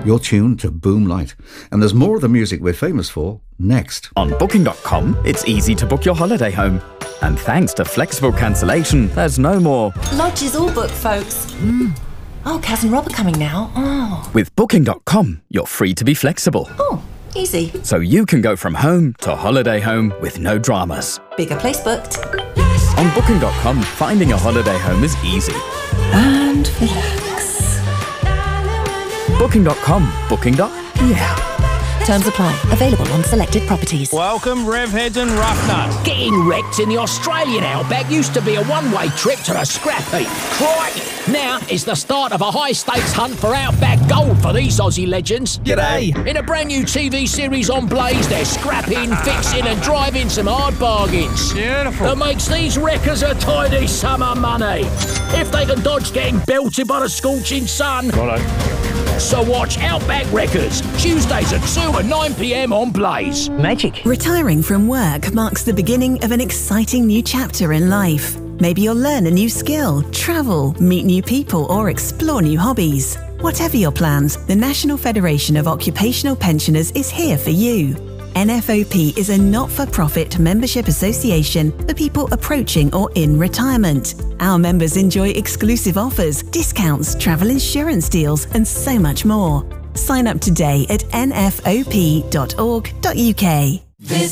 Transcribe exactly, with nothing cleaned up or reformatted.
You're tuned to Boom Light, and there's more of the music we're famous for next. On Booking dot com, it's easy to book your holiday home. And thanks to flexible cancellation, there's no more Lodge is all booked, folks. Mm. Oh, Kaz and Rob are coming now. Oh. With Booking dot com, you're free to be flexible. Oh, easy. So you can go from home to holiday home with no dramas. Bigger place booked. On Booking dot com, finding a holiday home is easy. And relax. Booking dot com. Booking. Yeah. Terms apply. Available on selected properties. Welcome, Revheads and Roughnut. Getting wrecked in the Australian outback used to be a one-way trip to the scrap heap. Crikey! Now is the start of a high-stakes hunt for outback gold for these Aussie legends. G'day. In a brand new T V series on Blaze, they're scrapping, fixing and driving some hard bargains. Beautiful. That makes these wreckers a tidy sum of money. If they can dodge getting belted by the scorching sun. Righto. So watch Outback Wreckers, Tuesdays at two and nine p m on Blaze. Magic. Retiring from work marks the beginning of an exciting new chapter in life. Maybe you'll learn a new skill, travel, meet new people, or explore new hobbies. Whatever your plans, the National Federation of Occupational Pensioners is here for you. N F O P is a not-for-profit membership association for people approaching or in retirement. Our members enjoy exclusive offers, discounts, travel insurance deals, and so much more. Sign up today at n f o p dot org dot u k.